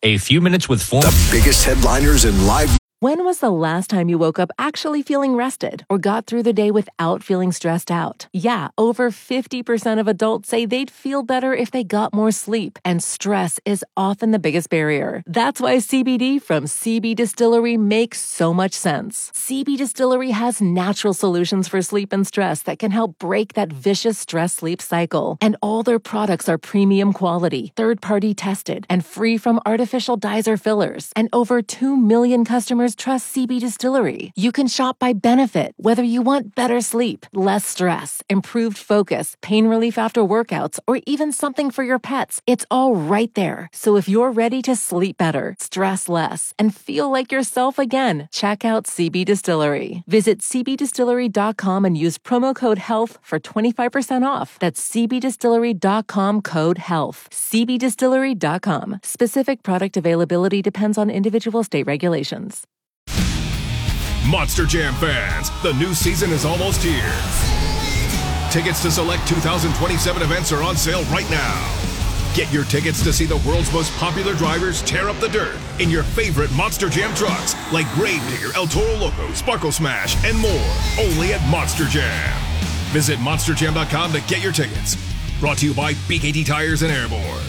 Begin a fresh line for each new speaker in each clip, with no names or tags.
A Few Minutes with Former.
The biggest headliners in live.
When was the last time you woke up actually feeling rested or got through the day without feeling stressed out? Yeah, over 50% of adults say they'd feel better if they got more sleep, and stress is often the biggest barrier. That's why CBD from CB Distillery makes so much sense. CB Distillery has natural solutions for sleep and stress that can help break that vicious stress-sleep cycle. And all their products are premium quality, third-party tested, and free from artificial dyes or fillers. And over 2 million customers trust CB Distillery. You can shop by benefit, whether you want better sleep, less stress, improved focus, pain relief after workouts, or even something for your pets. It's all right there. So if you're ready to sleep better, stress less, and feel like yourself again, check out CB Distillery. Visit cbdistillery.com and use promo code HEALTH for 25% off. That's cbdistillery.com, code HEALTH. cbdistillery.com. Specific product availability depends on individual state regulations.
Monster Jam fans, the new season is almost here. Tickets to select 2027 events are on sale right now. Get your tickets to see the world's most popular drivers tear up the dirt in your favorite Monster Jam trucks like Gravedigger, El Toro Loco, Sparkle Smash, and more. Only at Monster Jam. Visit monsterjam.com to get your tickets. Brought to you by BKT Tires and Airborne.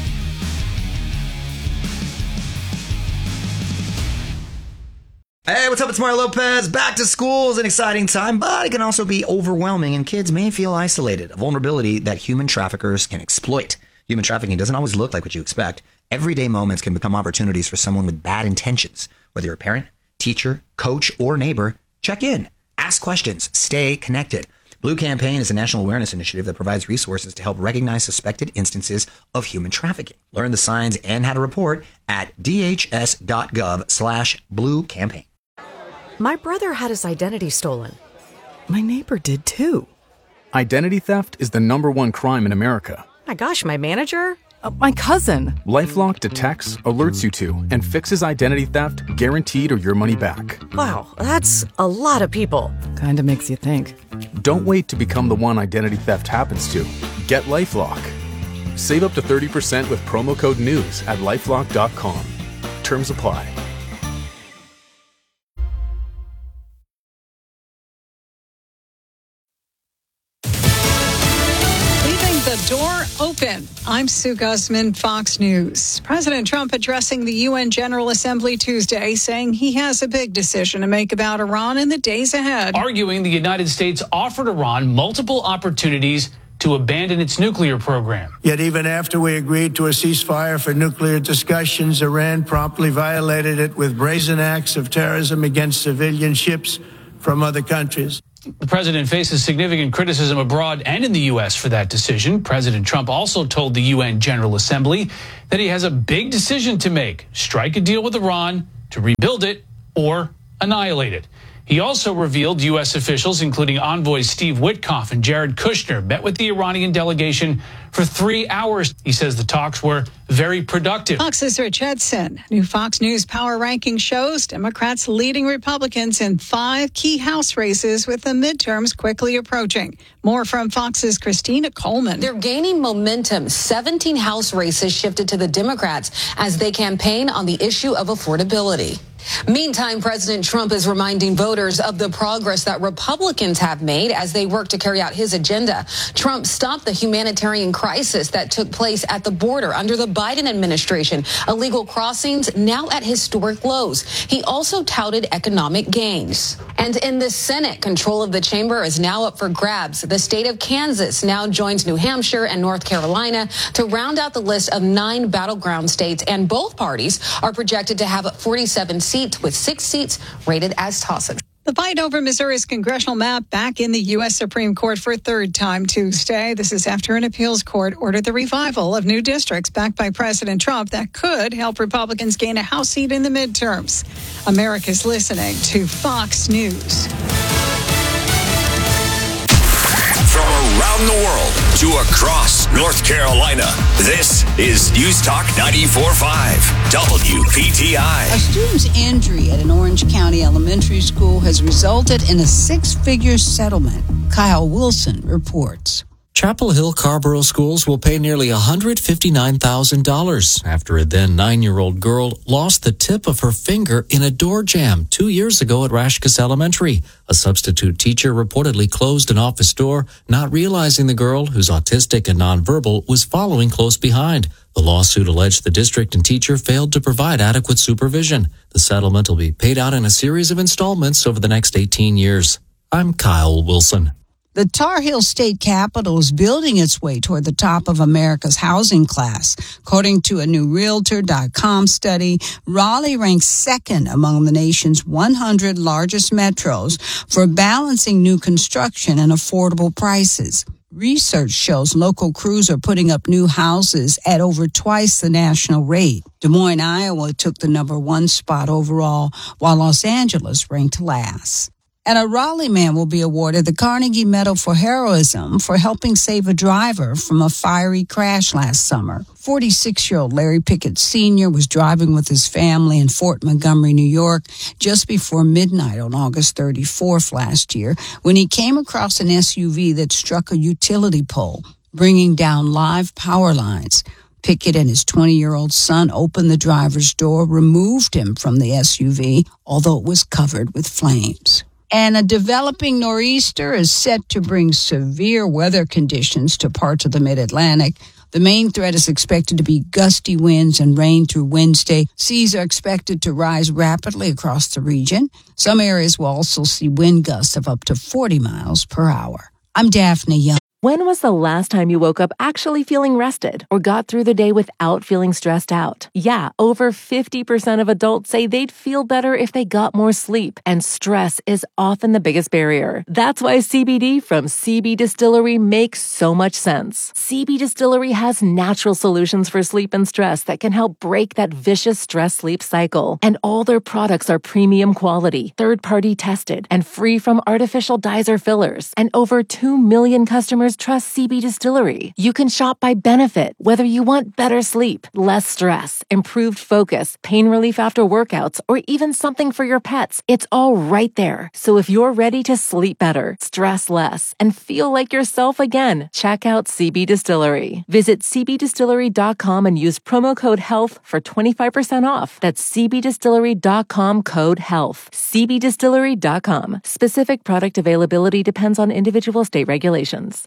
Hey, what's up? It's Mario Lopez. Back to school is an exciting time, but it can also be overwhelming, and kids may feel isolated, a vulnerability that human traffickers can exploit. Human trafficking doesn't always look like what you expect. Everyday moments can become opportunities for someone with bad intentions. Whether you're a parent, teacher, coach, or neighbor, check in, ask questions, stay connected. Blue Campaign is a national awareness initiative that provides resources to help recognize suspected instances of human trafficking. Learn the signs and how to report at dhs.gov/Blue Campaign.
My brother had his identity stolen. My neighbor did too.
Identity theft is the #1 crime in America.
My gosh, my manager?
My cousin.
LifeLock detects, alerts you to, and fixes identity theft guaranteed or your money back.
Wow, that's a lot of people.
Kinda makes you think.
Don't wait to become the one identity theft happens to. Get LifeLock. Save up to 30% with promo code NEWS at lifelock.com. Terms apply.
Door open. I'm Sue Guzman, Fox News. President Trump addressing the UN General Assembly Tuesday, saying he has a big decision to make about Iran in the days ahead.
Arguing the United States offered Iran multiple opportunities to abandon its nuclear program.
Yet even after we agreed to a ceasefire for nuclear discussions, Iran promptly violated it with brazen acts of terrorism against civilian ships from other countries.
The president faces significant criticism abroad and in the U.S. for that decision. President Trump also told the UN General Assembly that he has a big decision to make: strike a deal with Iran to rebuild it or annihilate it. He also revealed U.S. officials, including envoys Steve Witkoff and Jared Kushner, met with the Iranian delegation for 3 hours. He says the talks were very productive.
Fox's Rich Edson. New Fox News Power Ranking shows Democrats leading Republicans in 5 key House races with the midterms quickly approaching. More from Fox's Christina Coleman.
They're gaining momentum. 17 House races shifted to the Democrats as they campaign on the issue of affordability. Meantime, President Trump is reminding voters of the progress that Republicans have made as they work to carry out his agenda. Trump stopped the humanitarian crisis that took place at the border under the Biden administration. Illegal crossings now at historic lows. He also touted economic gains. And in the Senate, control of the chamber is now up for grabs. The state of Kansas now joins New Hampshire and North Carolina to round out the list of 9 battleground states, and both parties are projected to have 47 seats, with 6 seats rated as toss-ups.
The fight over Missouri's congressional map back in the U.S. Supreme Court for a third time Tuesday. This is after an appeals court ordered the revival of new districts backed by President Trump that could help Republicans gain a House seat in the midterms. America's listening to Fox News.
From around the world to across North Carolina, this is News Talk 94.5 WPTI.
A student's injury at an Orange County elementary school has resulted in a 6-figure settlement. Kyle Wilson reports.
Chapel Hill Carborough schools will pay nearly $159,000 after a then 9-year-old girl lost the tip of her finger in a door jam 2 years ago at Rashkus Elementary. A substitute teacher reportedly closed an office door, not realizing the girl, who's autistic and nonverbal, was following close behind. The lawsuit alleged the district and teacher failed to provide adequate supervision. The settlement will be paid out in a series of installments over the next 18 years. I'm Kyle Wilson.
The Tar Heel State Capitol is building its way toward the top of America's housing class. According to a new Realtor.com study, Raleigh ranks second among the nation's 100 largest metros for balancing new construction and affordable prices. Research shows local crews are putting up new houses at over twice the national rate. Des Moines, Iowa took the number 1 spot overall, while Los Angeles ranked last. And a Raleigh man will be awarded the Carnegie Medal for heroism for helping save a driver from a fiery crash last summer. 46-year-old Larry Pickett Sr. was driving with his family in Fort Montgomery, New York, just before midnight on August 34th last year when he came across an SUV that struck a utility pole, bringing down live power lines. Pickett and his 20-year-old son opened the driver's door, removed him from the SUV, although it was covered with flames. And a developing nor'easter is set to bring severe weather conditions to parts of the mid-Atlantic. The main threat is expected to be gusty winds and rain through Wednesday. Seas are expected to rise rapidly across the region. Some areas will also see wind gusts of up to 40 miles per hour. I'm Daphne Young.
When was the last time you woke up actually feeling rested or got through the day without feeling stressed out? Yeah, over 50% of adults say they'd feel better if they got more sleep, and stress is often the biggest barrier. That's why CBD from CB Distillery makes so much sense. CB Distillery has natural solutions for sleep and stress that can help break that vicious stress-sleep cycle. And all their products are premium quality, third-party tested, and free from artificial dyes or fillers. And over 2 million customers trust CB Distillery. You can shop by benefit, whether you want better sleep, less stress, improved focus, pain relief after workouts, or even something for your pets. It's all right there. So if you're ready to sleep better, stress less, and feel like yourself again, check out CB Distillery. Visit cbdistillery.com and use promo code HEALTH for 25% off. That's cbdistillery.com code HEALTH. cbdistillery.com. Specific product availability depends on individual state regulations.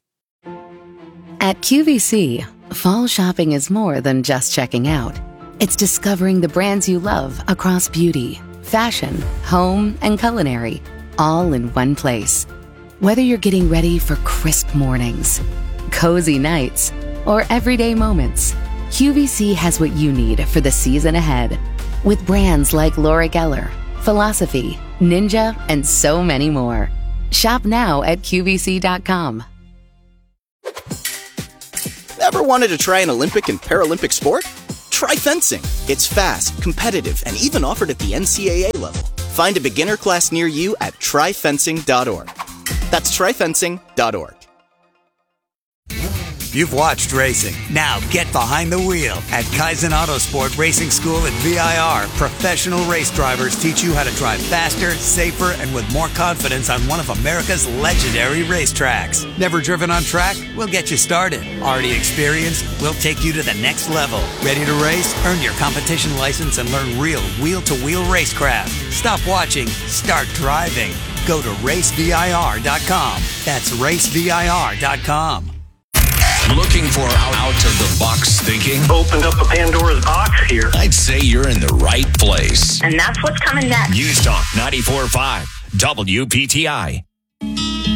At QVC, fall shopping is more than just checking out. It's discovering the brands you love across beauty, fashion, home, and culinary, all in one place. Whether you're getting ready for crisp mornings, cozy nights, or everyday moments, QVC has what you need for the season ahead. With brands like Laura Geller, Philosophy, Ninja, and so many more. Shop now at QVC.com.
Ever wanted to try an Olympic and Paralympic sport? Try fencing. It's fast, competitive, and even offered at the NCAA level. Find a beginner class near you at tryfencing.org. That's tryfencing.org.
You've watched racing. Now get behind the wheel. At Kaizen Autosport Racing School at VIR, professional race drivers teach you how to drive faster, safer, and with more confidence on one of America's legendary racetracks. Never driven on track? We'll get you started. Already experienced? We'll take you to the next level. Ready to race? Earn your competition license and learn real wheel-to-wheel racecraft. Stop watching. Start driving. Go to racevir.com. That's racevir.com.
Looking for out-of-the-box thinking?
Opened up a Pandora's box here.
I'd say you're in the right place.
And that's what's coming next.
News Talk 94.5 WPTI.